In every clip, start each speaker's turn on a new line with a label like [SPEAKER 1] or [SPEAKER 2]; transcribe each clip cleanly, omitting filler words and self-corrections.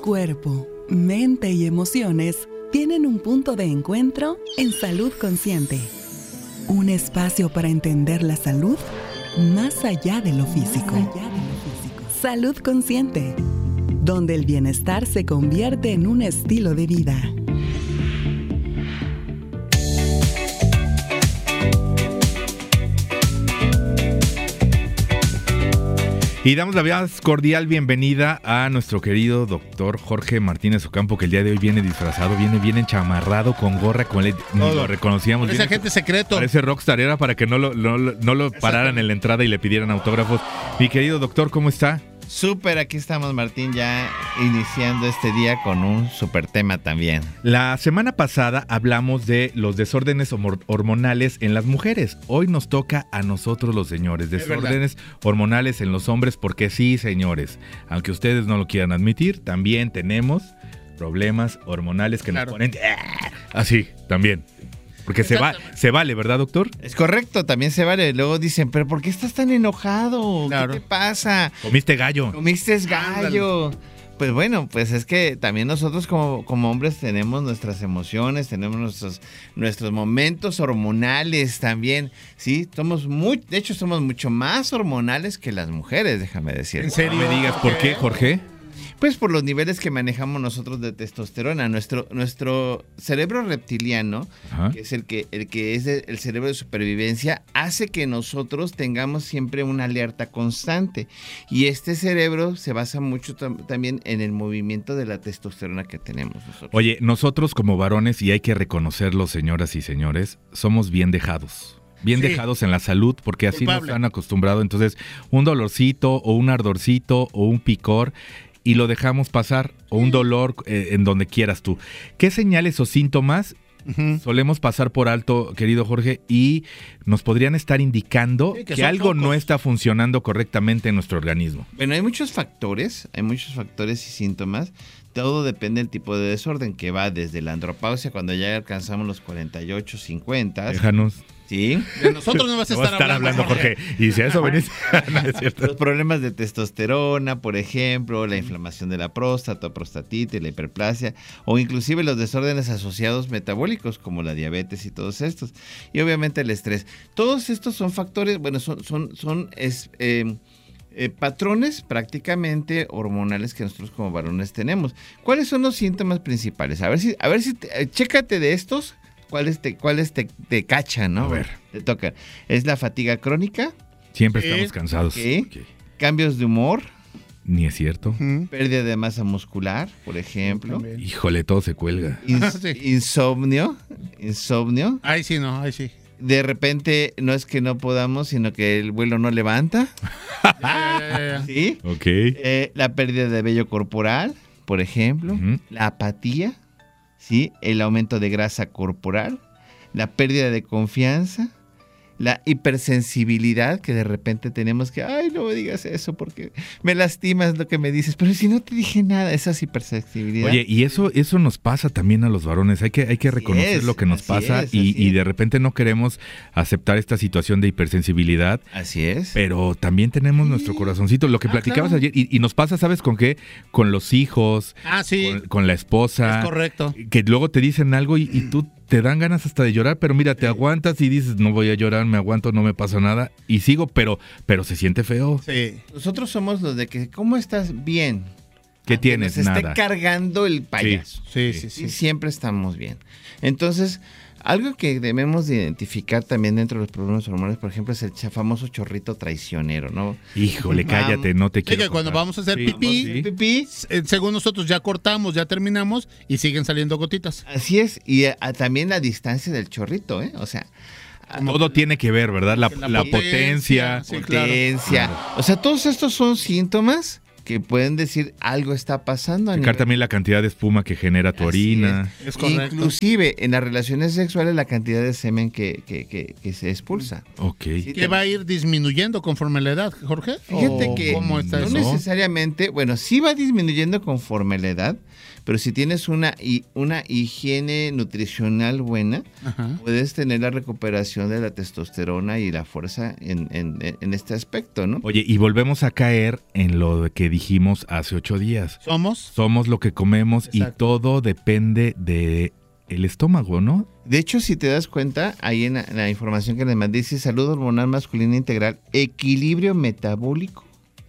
[SPEAKER 1] Cuerpo, mente y emociones tienen un punto de encuentro en Salud Consciente. Un espacio para entender la salud más allá de lo físico. Salud Consciente, donde el bienestar se convierte en un estilo de vida.
[SPEAKER 2] Y damos la más cordial bienvenida a nuestro querido doctor Jorge Martínez Ocampo, que el día de hoy viene disfrazado, viene bien enchamarrado, con gorra, con LED, ni lo reconocíamos.
[SPEAKER 3] Parece agente secreto.
[SPEAKER 2] Parece rockstar, era para que no lo pararan en la entrada y le pidieran autógrafos. Mi querido doctor, ¿cómo está?
[SPEAKER 3] Súper, aquí estamos, Martín, ya iniciando este día con un súper tema también.
[SPEAKER 2] La semana pasada hablamos de los desórdenes hormonales en las mujeres. Hoy nos toca a nosotros los señores, desórdenes hormonales en los hombres, porque sí, señores, aunque ustedes no lo quieran admitir, también tenemos problemas hormonales que nos ponen así, también. Porque se vale, ¿verdad, doctor?
[SPEAKER 3] Es correcto, también se vale. Luego dicen, ¿pero por qué estás tan enojado?
[SPEAKER 2] Claro.
[SPEAKER 3] ¿Qué te pasa?
[SPEAKER 2] Comiste gallo.
[SPEAKER 3] Comiste gallo. Pues bueno, pues es que también nosotros como hombres tenemos nuestras emociones, tenemos nuestros momentos hormonales también, ¿sí? De hecho, somos mucho más hormonales que las mujeres, déjame decir.
[SPEAKER 2] ¿En serio? No me digas, ¿por qué, Jorge?
[SPEAKER 3] Pues por los niveles que manejamos nosotros de testosterona. Nuestro cerebro reptiliano, que es el que es el cerebro de supervivencia, hace que nosotros tengamos siempre una alerta constante. Y este cerebro se basa mucho también en el movimiento de la testosterona que tenemos nosotros.
[SPEAKER 2] Oye, nosotros como varones, y hay que reconocerlo, señoras y señores, somos bien dejados. Dejados en la salud, porque así nos han acostumbrado. Entonces, un dolorcito o un ardorcito o un picor, y lo dejamos pasar, o un dolor en donde quieras tú. ¿Qué señales o síntomas solemos pasar por alto, querido Jorge, y nos podrían estar indicando que algo no está funcionando correctamente en nuestro organismo?
[SPEAKER 3] Bueno, hay muchos factores y síntomas. Todo depende del tipo de desorden, que va desde la andropausia, cuando ya alcanzamos los 48, 50.
[SPEAKER 2] Déjanos.
[SPEAKER 3] Sí.
[SPEAKER 4] De nosotros no vas a estar hablando,
[SPEAKER 2] Jorge. Y si a eso venís, no es cierto.
[SPEAKER 3] Los problemas de testosterona, por ejemplo, la inflamación de la próstata, prostatitis, la hiperplasia, o inclusive los desórdenes asociados metabólicos, como la diabetes y todos estos. Y obviamente el estrés. Todos estos son factores, bueno, son patrones prácticamente hormonales que nosotros como varones tenemos. ¿Cuáles son los síntomas principales? A ver si chécate de estos. ¿Cuáles te cachan, no?
[SPEAKER 2] A ver.
[SPEAKER 3] Te tocan. ¿Es la fatiga crónica?
[SPEAKER 2] Siempre estamos cansados.
[SPEAKER 3] Okay. ¿Cambios de humor?
[SPEAKER 2] Ni es cierto.
[SPEAKER 3] ¿Pérdida de masa muscular, por ejemplo?
[SPEAKER 2] Híjole, todo se cuelga.
[SPEAKER 3] Insomnio.
[SPEAKER 4] Ahí sí, no, ahí sí.
[SPEAKER 3] De repente, no es que no podamos, sino que el vuelo no levanta. ¿Sí?
[SPEAKER 2] Ok.
[SPEAKER 3] La pérdida de vello corporal, por ejemplo. La apatía. ¿Sí? El aumento de grasa corporal, la pérdida de confianza, la hipersensibilidad, que de repente tenemos que, ay, no me digas eso porque me lastimas lo que me dices, pero si no te dije nada, esa es hipersensibilidad.
[SPEAKER 2] Oye, y eso nos pasa también a los varones, hay que reconocer lo que nos pasa y de repente no queremos aceptar esta situación de hipersensibilidad.
[SPEAKER 3] Así es.
[SPEAKER 2] Pero también tenemos nuestro corazoncito, lo que platicabas ayer, y nos pasa, ¿sabes con qué? Con los hijos, con la esposa.
[SPEAKER 4] Es correcto.
[SPEAKER 2] Que luego te dicen algo y tú te dan ganas hasta de llorar, pero mira, te aguantas y dices, no voy a llorar, me aguanto, no me pasa nada, y sigo, pero se siente feo.
[SPEAKER 3] Sí. Nosotros somos los de que, ¿cómo estás? Bien.
[SPEAKER 2] ¿Qué tienes?
[SPEAKER 3] Nos
[SPEAKER 2] nada.
[SPEAKER 3] esté cargando el payaso.
[SPEAKER 4] Sí.
[SPEAKER 3] Siempre estamos bien. Entonces, algo que debemos de identificar también dentro de los problemas hormonales, por ejemplo, es el famoso chorrito traicionero, ¿no?
[SPEAKER 2] Híjole, cállate, no te quiero.
[SPEAKER 4] Que cuando vamos a hacer pipí, según nosotros ya cortamos, ya terminamos y siguen saliendo gotitas.
[SPEAKER 3] Así es, y también la distancia del chorrito, ¿eh? O sea,
[SPEAKER 2] todo tiene que ver, ¿verdad? La potencia.
[SPEAKER 4] Sí,
[SPEAKER 3] potencia. Claro. O sea, todos estos son síntomas que pueden decir algo está pasando.
[SPEAKER 2] Checar también la cantidad de espuma que genera tu orina.
[SPEAKER 4] Es correcto.
[SPEAKER 3] Inclusive en las relaciones sexuales la cantidad de semen que se expulsa.
[SPEAKER 2] Ok.
[SPEAKER 3] ¿Sí?
[SPEAKER 4] ¿Que va a ir disminuyendo conforme la edad, Jorge?
[SPEAKER 3] Fíjate que
[SPEAKER 4] ¿cómo está
[SPEAKER 3] no
[SPEAKER 4] eso?
[SPEAKER 3] necesariamente, bueno, sí va disminuyendo conforme la edad, pero si tienes una higiene nutricional buena, puedes tener la recuperación de la testosterona y la fuerza en este aspecto, ¿no?
[SPEAKER 2] Oye, y volvemos a caer en lo que dijimos hace 8 días. Somos lo que comemos. Exacto. Y todo depende de el estómago, ¿no?
[SPEAKER 3] De hecho, si te das cuenta, ahí en la información que les mandé, dice salud hormonal masculina integral, equilibrio metabólico,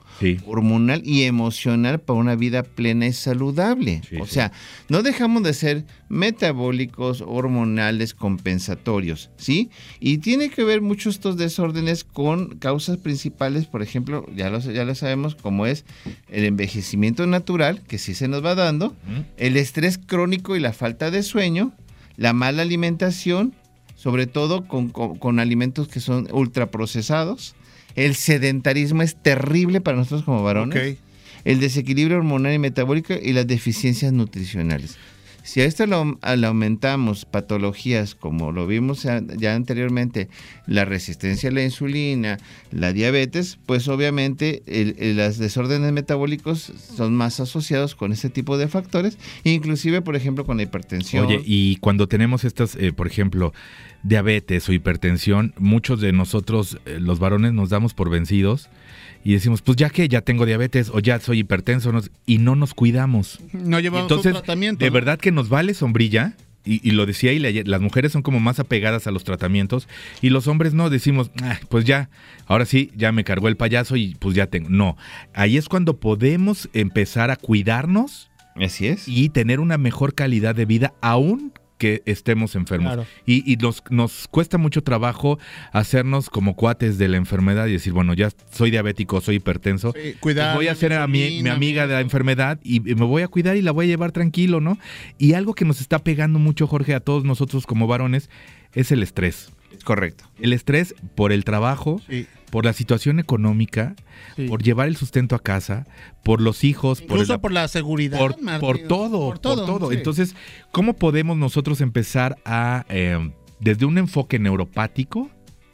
[SPEAKER 3] hormonal y emocional para una vida plena y saludable. O sea, no dejamos de ser metabólicos, hormonales, compensatorios, ¿sí? Y tiene que ver muchos estos desórdenes con causas principales, por ejemplo, ya lo sabemos, como es el envejecimiento natural, que sí se nos va dando, el estrés crónico y la falta de sueño, la mala alimentación, sobre todo con alimentos que son ultraprocesados. El sedentarismo es terrible para nosotros como varones. El desequilibrio hormonal y metabólico y las deficiencias nutricionales. Si a esto le aumentamos patologías como lo vimos ya anteriormente, la resistencia a la insulina, la diabetes, pues obviamente los desórdenes metabólicos son más asociados con este tipo de factores, inclusive por ejemplo con la hipertensión.
[SPEAKER 2] Oye, y cuando tenemos estas, por ejemplo, diabetes o hipertensión, muchos de nosotros, los varones, nos damos por vencidos y decimos, pues ya que ya tengo diabetes o ya soy hipertenso, y no nos cuidamos.
[SPEAKER 4] No llevamos un tratamiento.
[SPEAKER 2] De verdad que nos vale sombrilla, y lo decía ahí, las mujeres son como más apegadas a los tratamientos y los hombres no, decimos, pues ya, ahora sí, ya me cargó el payaso y pues ya tengo. No, ahí es cuando podemos empezar a cuidarnos.
[SPEAKER 3] Así es.
[SPEAKER 2] Y tener una mejor calidad de vida aún que estemos enfermos. Claro. Y nos cuesta mucho trabajo hacernos como cuates de la enfermedad y decir, bueno, ya soy diabético, soy hipertenso,
[SPEAKER 3] cuidar,
[SPEAKER 2] voy a hacer a mi amiga de la enfermedad y me voy a cuidar y la voy a llevar tranquilo, ¿no? Y algo que nos está pegando mucho, Jorge, a todos nosotros como varones, es el estrés.
[SPEAKER 3] Correcto.
[SPEAKER 2] El estrés por el trabajo, por la situación económica, por llevar el sustento a casa, por los hijos,
[SPEAKER 4] incluso por la seguridad,
[SPEAKER 2] por todo. Sí. Entonces, ¿cómo podemos nosotros empezar a, desde un enfoque neuropático,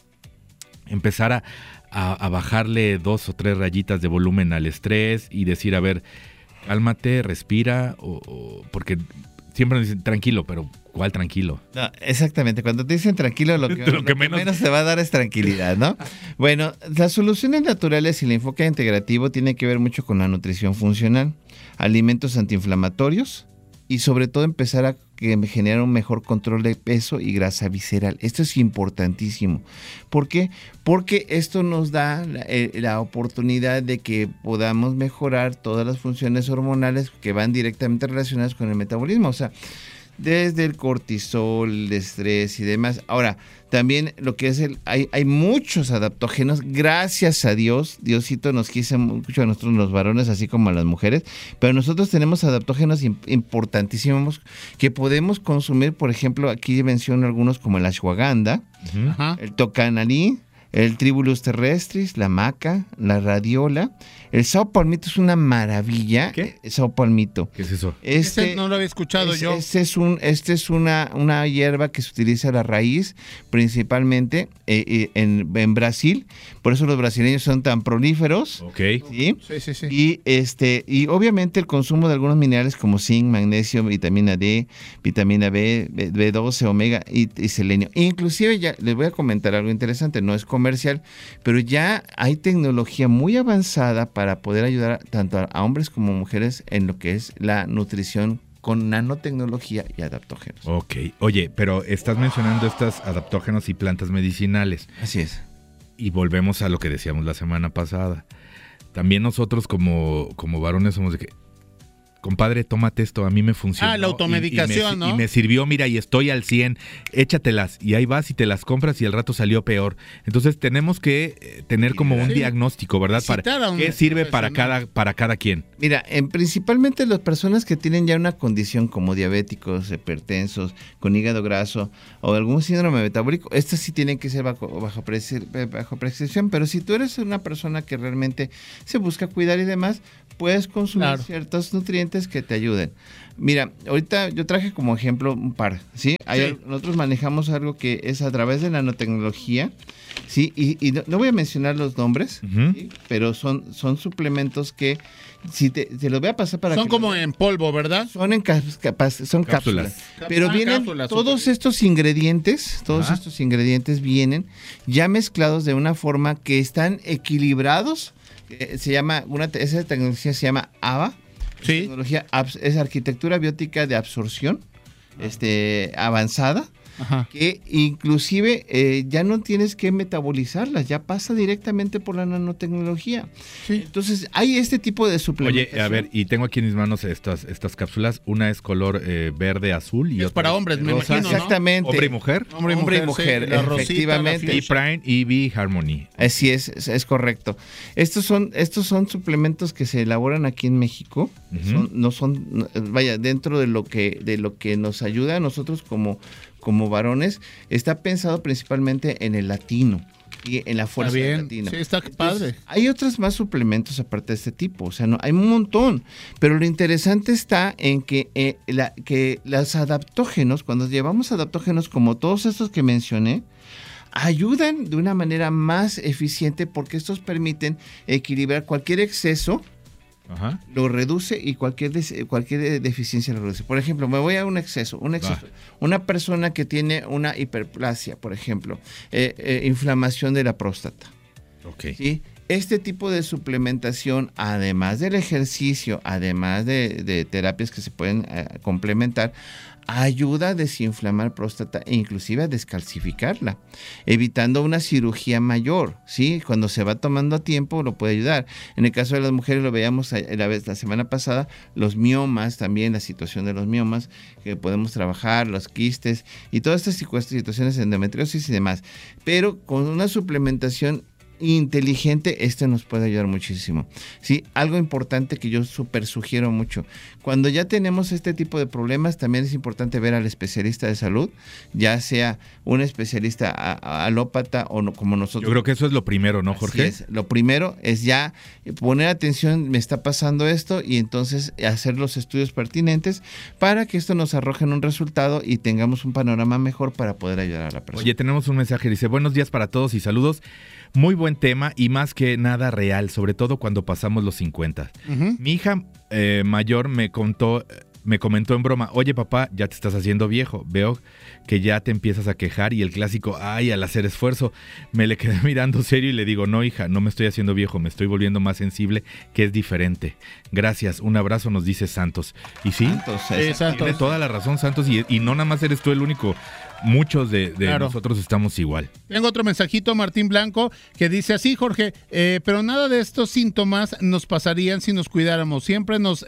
[SPEAKER 2] empezar a bajarle 2 o 3 rayitas de volumen al estrés y decir, a ver, cálmate, respira, porque siempre nos dicen tranquilo, pero ¿cuál tranquilo?
[SPEAKER 3] No, exactamente, cuando te dicen tranquilo, lo que menos te va a dar es tranquilidad, ¿no? Bueno, las soluciones naturales y el enfoque integrativo tienen que ver mucho con la nutrición funcional, alimentos antiinflamatorios y sobre todo empezar a generar un mejor control de peso y grasa visceral. Esto es importantísimo. ¿Por qué? Porque esto nos da la oportunidad de que podamos mejorar todas las funciones hormonales que van directamente relacionadas con el metabolismo. O sea, desde el cortisol, el estrés y demás. Ahora, también lo que es hay muchos adaptógenos, gracias a Dios, Diosito nos quiso mucho a nosotros los varones, así como a las mujeres, pero nosotros tenemos adaptógenos importantísimos que podemos consumir, por ejemplo, aquí menciono algunos como la ashwagandha, el tocanalí, el Tribulus terrestris, la maca, la radiola. El sao palmito es una maravilla.
[SPEAKER 2] ¿Qué?
[SPEAKER 3] Sao palmito.
[SPEAKER 2] ¿Qué es eso?
[SPEAKER 4] Este no lo había escuchado yo.
[SPEAKER 3] Este es una hierba que se utiliza la raíz principalmente en Brasil. Por eso los brasileños son tan prolíferos.
[SPEAKER 2] Ok.
[SPEAKER 3] ¿Sí? Sí. Y obviamente el consumo de algunos minerales como zinc, magnesio, vitamina D, vitamina B, B12, omega y selenio. Inclusive ya les voy a comentar algo interesante. No es comercial, pero ya hay tecnología muy avanzada para poder ayudar tanto a hombres como mujeres en lo que es la nutrición con nanotecnología y adaptógenos.
[SPEAKER 2] Ok. Oye, pero estás mencionando estos adaptógenos y plantas medicinales.
[SPEAKER 3] Así es.
[SPEAKER 2] Y volvemos a lo que decíamos la semana pasada. También nosotros como varones somos de que, compadre, tómate esto, a mí me funcionó.
[SPEAKER 4] La automedicación, ¿no?
[SPEAKER 2] Y me sirvió, mira, y estoy al 100, échatelas. Y ahí vas y te las compras y al rato salió peor. Entonces tenemos que tener como un diagnóstico, ¿verdad? ¿Qué sirve para cada quien?
[SPEAKER 3] Mira, principalmente las personas que tienen ya una condición como diabéticos, hipertensos, con hígado graso o algún síndrome metabólico, estas sí tienen que ser bajo prescripción, pero si tú eres una persona que realmente se busca cuidar y demás, puedes consumir ciertos nutrientes ingredientes que te ayuden. Mira, ahorita yo traje como ejemplo un par, ¿sí? Nosotros manejamos algo que es a través de nanotecnología, ¿sí? Y no voy a mencionar los nombres, ¿sí? Pero son suplementos que, si te los voy a pasar para
[SPEAKER 4] son como en polvo, ¿verdad?
[SPEAKER 3] Son cápsulas. Pero vienen todos estos ingredientes, estos ingredientes vienen ya mezclados de una forma que están equilibrados. Esa tecnología se llama ABA.
[SPEAKER 4] Sí.
[SPEAKER 3] Tecnología es arquitectura biótica de absorción avanzada. Ajá. Que inclusive ya no tienes que metabolizarlas, ya pasa directamente por la nanotecnología. Sí. Entonces hay este tipo de suplementos.
[SPEAKER 2] Oye, a ver, y tengo aquí en mis manos estas cápsulas. Una es color verde azul y
[SPEAKER 4] es para hombres, me imagino, ¿no?
[SPEAKER 3] Exactamente.
[SPEAKER 2] ¿Hombre y mujer?
[SPEAKER 3] Hombre y mujer, sí, efectivamente.
[SPEAKER 2] Y Prime EV Harmony.
[SPEAKER 3] Así es correcto. Estos son suplementos que se elaboran aquí en México. Dentro de lo que nos ayuda a nosotros como varones, está pensado principalmente en el latino y en la fuerza del latino.
[SPEAKER 4] Sí, está padre.
[SPEAKER 3] Hay otros más suplementos aparte de este tipo, o sea, no hay un montón, pero lo interesante está en que los adaptógenos, cuando llevamos adaptógenos como todos estos que mencioné, ayudan de una manera más eficiente porque estos permiten equilibrar cualquier exceso. Ajá. Lo reduce y cualquier deficiencia lo reduce. Por ejemplo, me voy a un exceso. Una persona que tiene una hiperplasia, por ejemplo, inflamación de la próstata.
[SPEAKER 2] Okay.
[SPEAKER 3] ¿Sí? Este tipo de suplementación, además del ejercicio, además de terapias que se pueden complementar, ayuda a desinflamar próstata e inclusive a descalcificarla, evitando una cirugía mayor, ¿sí? Cuando se va tomando a tiempo lo puede ayudar. En el caso de las mujeres lo veíamos la semana pasada, los miomas también, la situación de los miomas que podemos trabajar, los quistes y todas estas situaciones de endometriosis y demás. Pero con una suplementación inteligente, nos puede ayudar muchísimo. Sí, algo importante que yo súper sugiero mucho. Cuando ya tenemos este tipo de problemas, también es importante ver al especialista de salud, ya sea un especialista alópata o no, como nosotros.
[SPEAKER 2] Yo creo que eso es lo primero, ¿no, Jorge?
[SPEAKER 3] Lo primero es ya poner atención, me está pasando esto, y entonces hacer los estudios pertinentes para que esto nos arroje un resultado y tengamos un panorama mejor para poder ayudar a la persona.
[SPEAKER 2] Oye, tenemos un mensaje, dice: buenos días para todos y saludos. Muy buen tema y más que nada real, sobre todo cuando pasamos los 50. Uh-huh. Mi hija mayor me comentó en broma: oye papá, ya te estás haciendo viejo, veo que ya te empiezas a quejar, y el clásico, ay, al hacer esfuerzo. Me le quedé mirando serio y le digo: no, hija, no me estoy haciendo viejo, me estoy volviendo más sensible, que es diferente. Gracias, un abrazo, nos dice Santos. Y sí,
[SPEAKER 3] Santos.
[SPEAKER 2] Tiene toda la razón, Santos, y no nada más eres tú el único. Muchos de nosotros estamos igual.
[SPEAKER 4] Tengo otro mensajito, Martín Blanco, que dice así: Jorge, pero nada de estos síntomas nos pasarían si nos cuidáramos. Siempre nos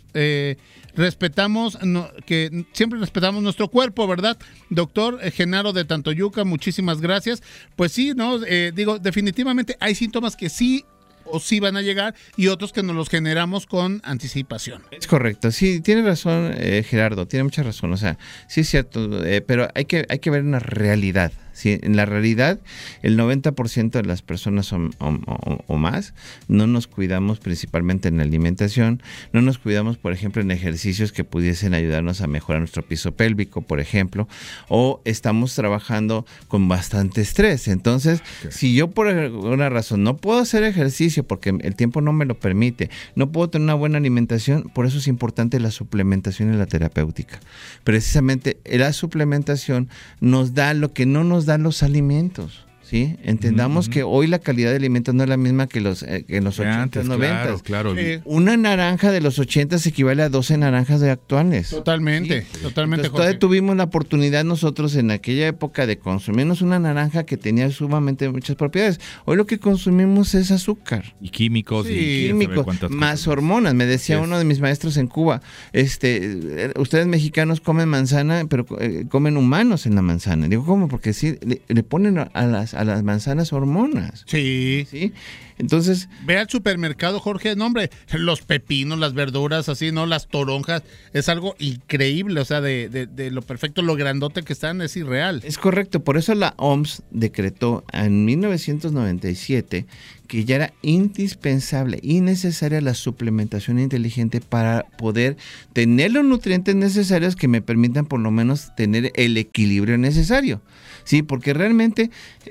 [SPEAKER 4] respetamos, siempre respetamos nuestro cuerpo, ¿verdad? Doctor Genaro de Tantoyuca, muchísimas gracias. Pues sí, ¿no? Definitivamente hay síntomas que sí o sí van a llegar, y otros que nos los generamos con anticipación.
[SPEAKER 3] Es correcto, sí, tiene razón Gerardo, tiene mucha razón, o sea, sí es cierto, pero hay que ver una realidad. Sí, en la realidad, el 90% de las personas o más no nos cuidamos, principalmente en la alimentación, no nos cuidamos, por ejemplo, en ejercicios que pudiesen ayudarnos a mejorar nuestro piso pélvico, por ejemplo, o estamos trabajando con bastante estrés. Entonces, si yo por alguna razón no puedo hacer ejercicio porque el tiempo no me lo permite, no puedo tener una buena alimentación, por eso es importante la suplementación y la terapéutica. Precisamente la suplementación nos da lo que no nos dan los alimentos, ¿sí? Entendamos que hoy la calidad de alimentos no es la misma que en los 80s, 90s.
[SPEAKER 2] Claro.
[SPEAKER 3] Una naranja de los 80s equivale a 12 naranjas de actuales.
[SPEAKER 4] Totalmente,
[SPEAKER 3] ¿sí?
[SPEAKER 4] Totalmente.
[SPEAKER 3] Entonces, todavía tuvimos la oportunidad nosotros en aquella época de consumirnos una naranja que tenía sumamente muchas propiedades. Hoy lo que consumimos es azúcar.
[SPEAKER 2] Y químicos.
[SPEAKER 3] Sí, más hormonas. Me decía uno de mis maestros en Cuba, ustedes mexicanos comen manzana, pero comen humanos en la manzana. Digo, ¿cómo? Porque sí, le ponen a las manzanas hormonas.
[SPEAKER 4] Sí.
[SPEAKER 3] ¿Sí? Entonces,
[SPEAKER 4] ve al supermercado, Jorge, no, hombre, los pepinos, las verduras, así, ¿no? Las toronjas, es algo increíble, o sea, de lo perfecto, lo grandote que están, es irreal.
[SPEAKER 3] Es correcto, por eso la OMS decretó en 1997 que ya era indispensable y necesaria la suplementación inteligente para poder tener los nutrientes necesarios que me permitan por lo menos tener el equilibrio necesario. Sí, porque realmente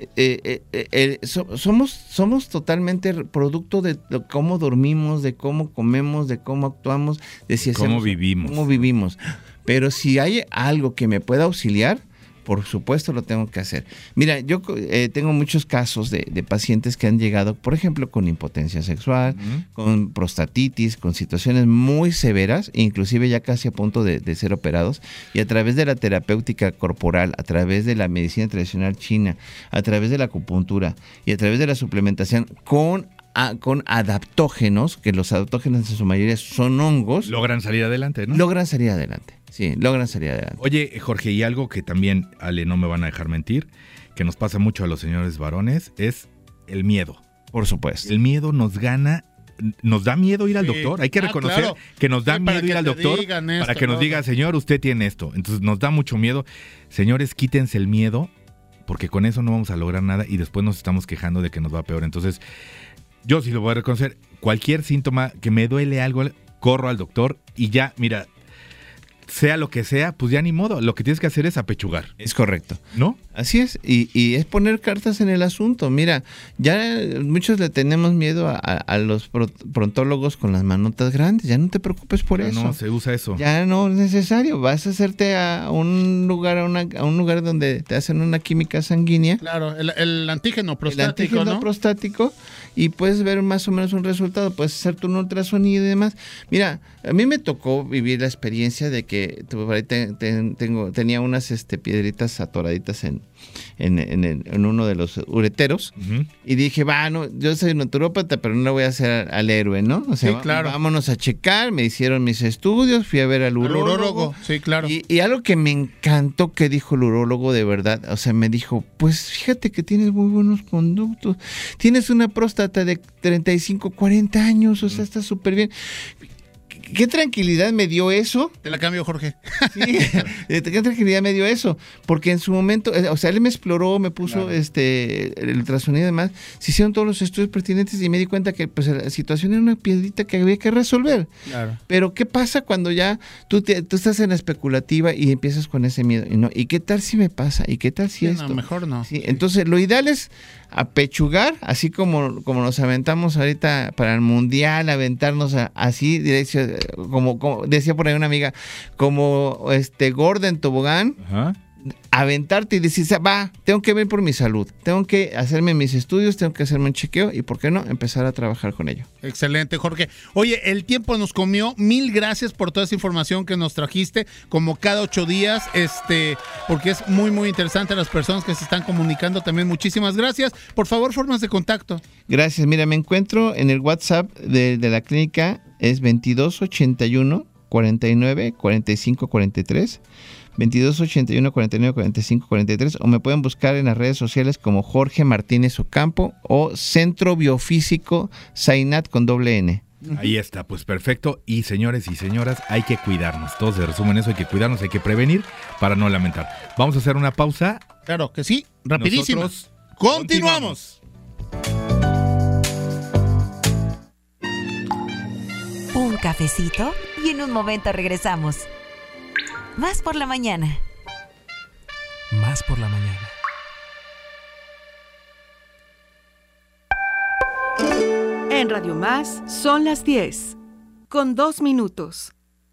[SPEAKER 3] somos totalmente producto de cómo dormimos, de cómo comemos, de cómo actuamos, de si hacemos, cómo vivimos. Pero si hay algo que me pueda auxiliar, por supuesto lo tengo que hacer. Mira, yo tengo muchos casos de pacientes que han llegado, por ejemplo, con impotencia sexual, con prostatitis, con situaciones muy severas, inclusive ya casi a punto de ser operados, y a través de la terapéutica corporal, a través de la medicina tradicional china, a través de la acupuntura y a través de la suplementación con adaptógenos, que los adaptógenos en su mayoría son hongos.
[SPEAKER 2] Logran salir adelante, ¿no?
[SPEAKER 3] Logran salir adelante. Sí, logran salir adelante.
[SPEAKER 2] Oye, Jorge, y algo que también, Ale, no me van a dejar mentir, que nos pasa mucho a los señores varones, es el miedo.
[SPEAKER 3] Por supuesto.
[SPEAKER 2] El miedo nos gana, nos da miedo ir al doctor. Hay que reconocer que nos da miedo ir al doctor para que nos diga, señor, usted tiene esto. Entonces nos da mucho miedo. Señores, quítense el miedo, porque con eso no vamos a lograr nada y después nos estamos quejando de que nos va peor. Entonces, yo sí lo voy a reconocer. Cualquier síntoma que me duele algo, corro al doctor y ya, mira, sea lo que sea, pues ya ni modo. Lo que tienes que hacer es apechugar.
[SPEAKER 3] Es correcto.
[SPEAKER 2] ¿No?
[SPEAKER 3] Así es. Y es poner cartas en el asunto. Mira, ya muchos le tenemos miedo a los prontólogos con las manotas grandes. Ya no te preocupes por eso.
[SPEAKER 2] No, se usa eso.
[SPEAKER 3] Ya no es necesario. Vas a hacerte a un lugar, a un lugar donde te hacen una química sanguínea.
[SPEAKER 4] Claro, el antígeno prostático,
[SPEAKER 3] el antígeno,
[SPEAKER 4] ¿no?
[SPEAKER 3] prostático, y puedes ver más o menos un resultado. Puedes hacer tu ultrasonido y demás. Mira, a mí me tocó vivir la experiencia de que tenía unas piedritas atoraditas en uno de los ureteros, y dije, no, yo soy naturópata, pero no le voy a hacer al héroe, ¿no? O sea, sí, claro, vámonos a checar. Me hicieron mis estudios, fui a ver al urólogo.
[SPEAKER 4] Sí, claro.
[SPEAKER 3] Y algo que me encantó que dijo el urólogo, de verdad, o sea, me dijo, pues fíjate que tienes muy buenos conductos, tienes una próstata de 35, 40 años, o sea, está súper bien. ¿Qué tranquilidad me dio eso?
[SPEAKER 4] Te la cambio, Jorge.
[SPEAKER 3] Sí, qué tranquilidad me dio eso, porque en su momento, o sea, él me exploró, me puso el ultrasonido y demás, se hicieron todos los estudios pertinentes y me di cuenta que pues la situación era una piedrita que había que resolver. Claro. Pero ¿qué pasa cuando ya tú estás en la especulativa y empiezas con ese miedo? ¿Y qué tal si me pasa? ¿Y qué tal si esto?
[SPEAKER 4] No, mejor no.
[SPEAKER 3] Sí, entonces lo ideal es apechugar, así como nos aventamos ahorita para el mundial, aventarnos así, dirección, como decía por ahí una amiga, como gorda en tobogán. Ajá. Aventarte y decir, tengo que ver por mi salud, tengo que hacerme mis estudios, tengo que hacerme un chequeo y, ¿por qué no?, empezar a trabajar con ello.
[SPEAKER 4] Excelente, Jorge. Oye, el tiempo nos comió. 1000 gracias por toda esa información que nos trajiste, como cada 8 días, porque es muy, muy interesante a las personas que se están comunicando también. Muchísimas gracias. Por favor, formas de contacto.
[SPEAKER 3] Gracias. Mira, me encuentro en el WhatsApp de la clínica, es 2281 49 45 43. 2281 49 45 43, o me pueden buscar en las redes sociales como Jorge Martínez Ocampo o Centro Biofísico Sainat con doble N.
[SPEAKER 2] Ahí está, pues perfecto. Y señores y señoras, hay que cuidarnos. Todo se resume en eso, hay que cuidarnos, hay que prevenir para no lamentar. Vamos a hacer una pausa.
[SPEAKER 4] Claro que sí, rapidísimo.
[SPEAKER 2] Nosotros
[SPEAKER 4] continuamos.
[SPEAKER 5] Un cafecito y en un momento regresamos. Más por la mañana.
[SPEAKER 6] Más por la mañana.
[SPEAKER 7] En Radio Más son las 10, con 2 minutos.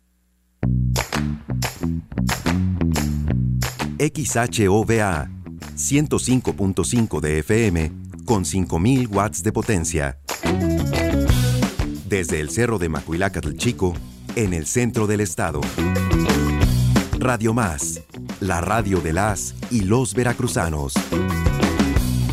[SPEAKER 8] XHOVA 105.5 de FM con 5,000 watts de potencia. Desde el Cerro de Macuilácatl Chico, en el centro del estado. Radio Más, la radio de las y los veracruzanos.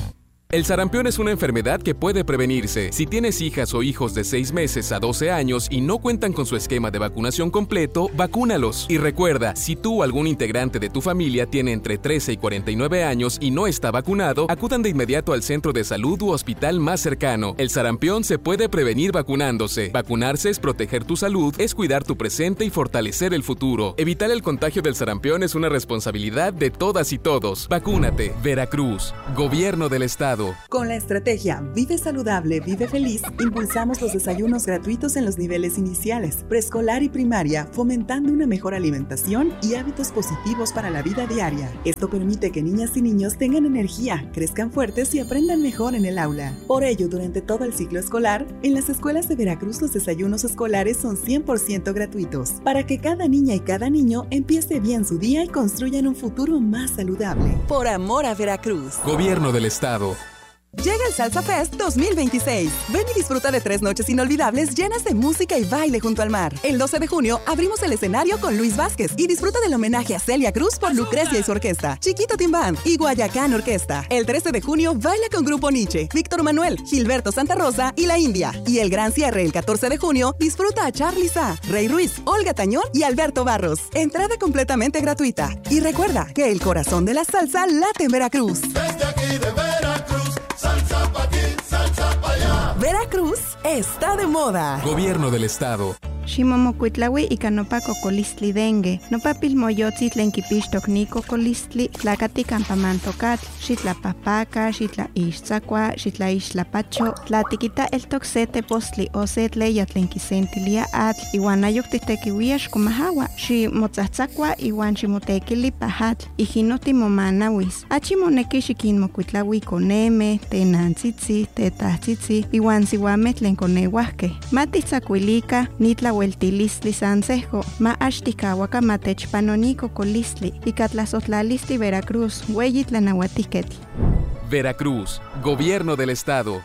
[SPEAKER 9] El sarampión es una enfermedad que puede prevenirse. Si tienes hijas o hijos de 6 meses a 12 años y no cuentan con su esquema de vacunación completo, vacúnalos. Y recuerda, si tú o algún integrante de tu familia tiene entre 13 y 49 años y no está vacunado, acudan de inmediato al centro de salud u hospital más cercano. El sarampión se puede prevenir vacunándose. Vacunarse es proteger tu salud, es cuidar tu presente y fortalecer el futuro. Evitar el contagio del sarampión es una responsabilidad de todas y todos. Vacúnate. Veracruz, Gobierno del Estado.
[SPEAKER 1] Con la estrategia Vive Saludable, Vive Feliz, impulsamos los desayunos gratuitos en los niveles iniciales, preescolar y primaria, fomentando una mejor alimentación y hábitos positivos para la vida diaria. Esto permite que niñas y niños tengan energía, crezcan fuertes y aprendan mejor en el aula. Por ello, durante todo el ciclo escolar, en las escuelas de Veracruz los desayunos escolares son 100% gratuitos, para que cada niña y cada niño empiece bien su día y construyan un futuro más saludable. Por amor a Veracruz.
[SPEAKER 9] Gobierno del Estado.
[SPEAKER 1] Llega el Salsa Fest 2026. Ven y disfruta de 3 noches inolvidables llenas de música y baile junto al mar. El 12 de junio abrimos el escenario con Luis Vázquez y disfruta del homenaje a Celia Cruz por Lucrecia y su orquesta, Chiquito Team Band y Guayacán Orquesta. El 13 de junio baila con Grupo Nietzsche, Víctor Manuel, Gilberto Santa Rosa y La India. Y el gran cierre el 14 de junio disfruta a Charly Sa, Rey Ruiz, Olga Tañón y Alberto Barros. Entrada completamente gratuita. Y recuerda que el corazón de la salsa late en Veracruz.
[SPEAKER 10] Desde aquí de Veracruz, salsa pa' aquí, salsa pa' allá.
[SPEAKER 1] Veracruz está de moda.
[SPEAKER 9] Gobierno del Estado.
[SPEAKER 11] Ximomocuitlaui ika nopa cocolistli dengue, nopa pilmoyotzi tlen kipixtok ni cocolistli, tlakati campamantocatl, xitlapahpaca, xitlaixtzakua, xitlaixtlapacho, tlatikita eltok se tepostli o se tleya tlen kisentilia atl, iwan ayok titekiuia xkomahawa, ximotzatzakua iwan ximotekili pahatl, ijino timomanawis. Achi moneki xikinmokuitlaui koneme, tenantzitzi, tetahtzitzi, iwan siuameh tlen koneuahkeh. Matitzakuilika, nitla Hueltilistli Sansejo, ma Ashtikawaka Matechpanonico Colistli, y Catlazotlalisti Veracruz, Hueyitlanauatiquetl.
[SPEAKER 9] Veracruz, Gobierno del Estado.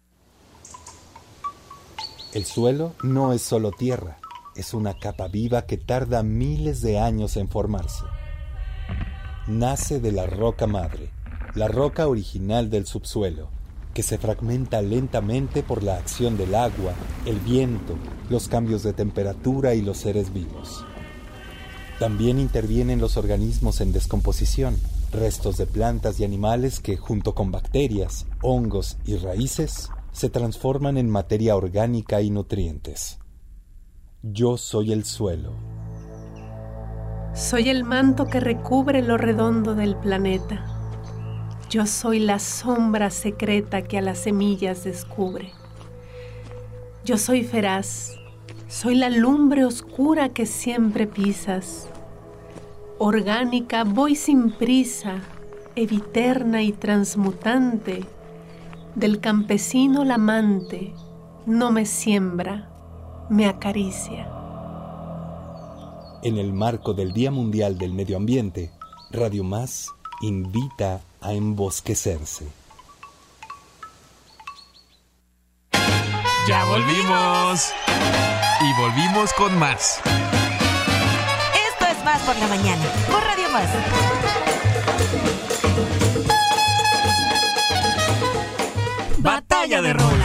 [SPEAKER 12] El suelo no es solo tierra, es una capa viva que tarda miles de años en formarse. Nace de la roca madre, la roca original del subsuelo, que se fragmenta lentamente por la acción del agua, el viento, los cambios de temperatura y los seres vivos. También intervienen los organismos en descomposición, restos de plantas y animales que, junto con bacterias, hongos y raíces, se transforman en materia orgánica y nutrientes. Yo soy el suelo.
[SPEAKER 13] Soy el manto que recubre lo redondo del planeta. Yo soy la sombra secreta que a las semillas descubre. Yo soy feraz, soy la lumbre oscura que siempre pisas. Orgánica voy sin prisa, eviterna y transmutante. Del campesino la amante, no me siembra, me acaricia.
[SPEAKER 12] En el marco del Día Mundial del Medio Ambiente, Radio Más invita a embosquecerse.
[SPEAKER 6] ¡Ya volvimos! Y volvimos con más.
[SPEAKER 5] Esto es Más por la Mañana, por Radio Más.
[SPEAKER 6] Batalla de Rol.